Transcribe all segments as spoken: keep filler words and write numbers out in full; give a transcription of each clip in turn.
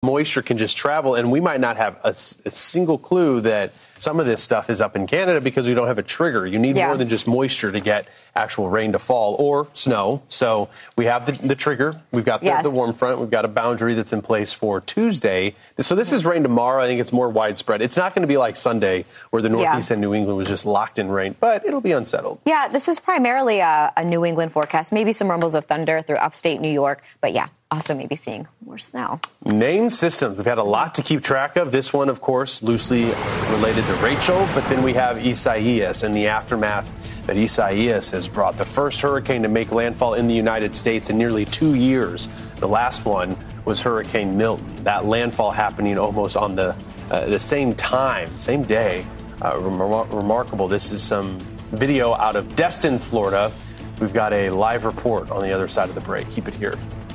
moisture can just travel, and we might not have a, a single clue that some of this stuff is up in Canada because we don't have a trigger. You need yeah. more than just moisture to get actual rain to fall or snow. So we have the, the trigger. We've got the, yes. the warm front. We've got a boundary that's in place for Tuesday. So this is rain tomorrow. I think it's more widespread. It's not going to be like Sunday where the Northeast yeah. and New England was just locked in rain, but it'll be unsettled. Yeah, this is primarily a, a New England forecast. Maybe some rumbles of thunder through upstate New York. But yeah, also maybe seeing more snow. Name systems. We've had a lot to keep track of. This one, of course, loosely related to Rachel. But then we have Isaias and the aftermath that Isaias has brought. The first hurricane to make landfall in the United States in nearly two years. The last one was Hurricane Milton. That landfall happening almost on the, uh, the same time, same day. Uh, remar- remarkable. This is some video out of Destin, Florida. We've got a live report on the other side of the break. Keep it here.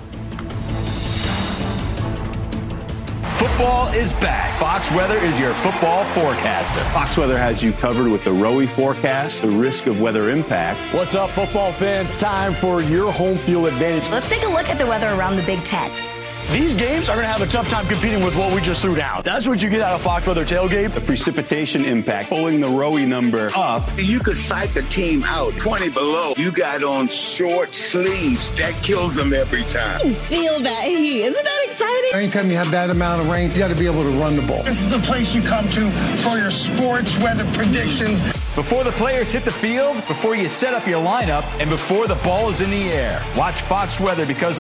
Football is back. Fox Weather is your football forecaster. Fox Weather has you covered with the Rowie forecast, the risk of weather impact. What's up, football fans? Time for your home field advantage. Let's take a look at the weather around the Big Ten. These games are going to have a tough time competing with what we just threw down. That's what you get out of Fox Weather tailgate. The precipitation impact, pulling the Rowie number up. You could psych a team out twenty below. You got on short sleeves. That kills them every time. I feel that heat. Isn't that exciting? Anytime you have that amount of rain, you got to be able to run the ball. This is the place you come to for your sports weather predictions. Before the players hit the field, before you set up your lineup, and before the ball is in the air. Watch Fox Weather because